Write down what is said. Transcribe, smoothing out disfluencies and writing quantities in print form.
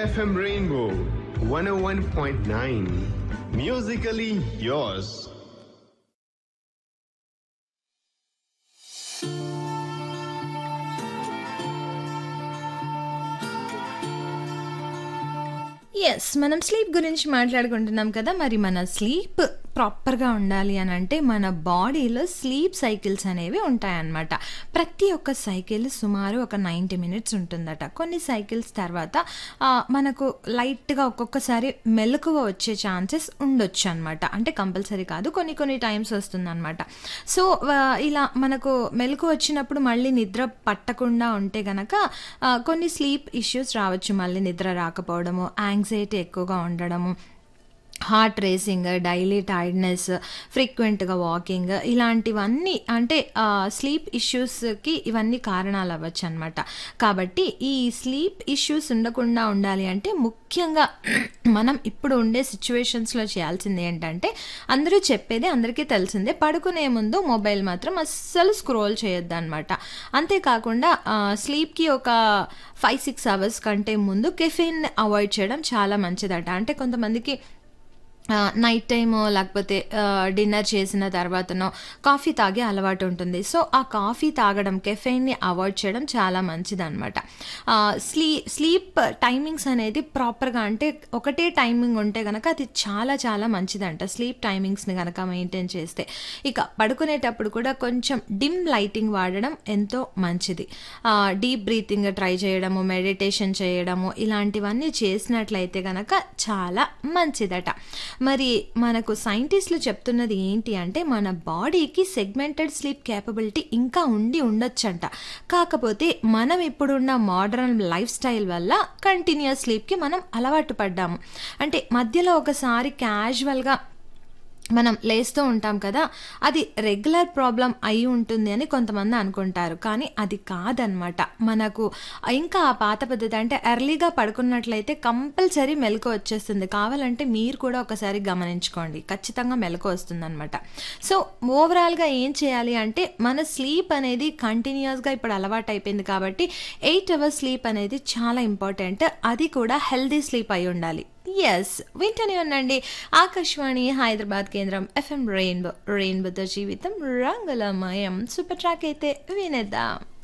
FM Rainbow 101.9. Musically yours. Yes. మనం sleep గురించి మాట్లాడుకుంటున్నాం కదా! మరి మన స్లీప్ ప్రాపర్‌గా ఉండాలి అనంటే మన బాడీలో స్లీప్ సైకిల్స్ అనేవి ఉంటాయన్నమాట. ప్రతి ఒక్క సైకిల్ సుమారు ఒక 90 మినిట్స్ ఉంటుందట. కొన్ని సైకిల్స్ తర్వాత మనకు లైట్‌గా ఒక్కొక్కసారి మెలకువ వచ్చే ఛాన్సెస్ ఉండొచ్చనమాట. అంటే కంపల్సరీ కాదు. కొన్ని టైమ్స్ వస్తుందనమాట. సో, ఇలా మనకు మెలకువ వచ్చినప్పుడు మళ్ళీ నిద్ర పట్టకుండా ఉంటే గనక కొన్ని స్లీప్ ఇష్యూస్ రావచ్చు. మళ్ళీ నిద్ర రాకపోవడము, యాంగ్జైటీ ఎక్కువగా ఉండడము, హార్ట్ రేసింగ్, డైలీ టైర్డ్‌నెస్, ఫ్రీక్వెంట్‌గా వాకింగ్ ఇలాంటివన్నీ అంటే స్లీప్ ఇష్యూస్‌కి ఇవన్నీ కారణాలు అవ్వచ్చనమాట. కాబట్టి ఈ స్లీప్ ఇష్యూస్ ఉండకుండా ఉండాలి అంటే ముఖ్యంగా మనం ఇప్పుడు ఉండే సిట్యుయేషన్స్‌లో చేయాల్సింది ఏంటంటే అందరూ చెప్పేదే అందరికీ తెలిసిందే. పడుకునే ముందు మొబైల్ మాత్రం అస్సలు స్క్రోల్ చేయొద్దనమాట. అంతేకాకుండా స్లీప్‌కి ఒక 5, 6 అవర్స్ కంటే ముందు కెఫెయిన్ అవాయిడ్ చేయడం చాలా మంచిదట. అంటే కొంతమందికి నైట్ టైము లేకపోతే డిన్నర్ చేసిన తర్వాతనో కాఫీ తాగే అలవాటు ఉంటుంది. సో, ఆ కాఫీ తాగడం, కెఫెయిన్‌ని అవాయిడ్ చేయడం చాలా మంచిదనమాట. స్లీప్ టైమింగ్స్ అనేది ప్రాపర్‌గా అంటే ఒకటే టైమింగ్ ఉంటే గనక అది చాలా మంచిదంట. స్లీప్ టైమింగ్స్‌ని గనక మెయింటైన్ చేస్తే. ఇక పడుకునేటప్పుడు కూడా కొంచెం డిమ్ లైటింగ్ వాడడం ఎంతో మంచిది. డీప్ బ్రీతింగ్ ట్రై చేయడము, మెడిటేషన్ చేయడము ఇలాంటివన్నీ చేసినట్లయితే గనక చాలా మంచిదట. మరి మనకు సైంటిస్టులు చెప్తున్నది ఏంటి అంటే మన బాడీకి సెగ్మెంటెడ్ స్లీప్ కేపబిలిటీ ఇంకా ఉండొచ్చంట. కాకపోతే మనం ఇప్పుడున్న మోడర్న్ లైఫ్ స్టైల్ వల్ల కంటిన్యూస్ స్లీప్‌కి మనం అలవాటు పడ్డాము. అంటే మధ్యలో ఒకసారి క్యాజువల్‌గా మనం లేస్తూ ఉంటాం కదా! అది రెగ్యులర్ ప్రాబ్లమ్ అయి ఉంటుంది అని కొంతమంది అనుకుంటారు. కానీ అది కాదనమాట. మనకు ఇంకా ఆ పాత పద్ధతి అంటే ఎర్లీగా పడుకున్నట్లయితే కంపల్సరీ మెలకువ వచ్చేస్తుంది. కావాలంటే మీరు కూడా ఒకసారి గమనించుకోండి. ఖచ్చితంగా మెలకువ వస్తుందనమాట. సో, ఓవరాల్‌గా ఏం చేయాలి అంటే మన స్లీప్ అనేది కంటిన్యూయస్‌గా ఇప్పుడు అలవాటయిపోయింది కాబట్టి 8 అవర్స్ స్లీప్ అనేది చాలా ఇంపార్టెంట్. అది కూడా హెల్తీ స్లీప్ అయి ఉండాలి. యెస్. వింటూనే ఉండండి ఆకాశవాణి హైదరాబాద్ కేంద్రం ఎఫ్ఎం రెయిన్బోతో జీవితం రంగులమయం. సూపర్ ట్రాక్ అయితే వినేద్దాం.